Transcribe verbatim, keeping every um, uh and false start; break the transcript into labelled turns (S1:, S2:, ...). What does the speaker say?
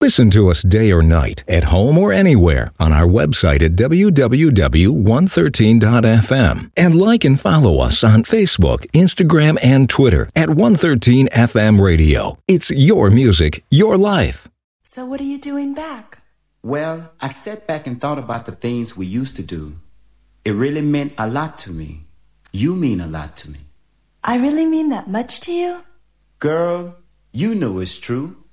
S1: Listen to us day or night, at home or anywhere, on our website at w w w dot one thirteen dot f m. And like and follow us on Facebook, Instagram, and Twitter at one thirteen F M Radio. It's your music, your life.
S2: So what are you doing back?
S3: Well, I sat back and thought about the things we used to do. It really meant a lot to me. You mean a lot to me.
S2: I really mean that much to you?
S3: Girl, you know it's true.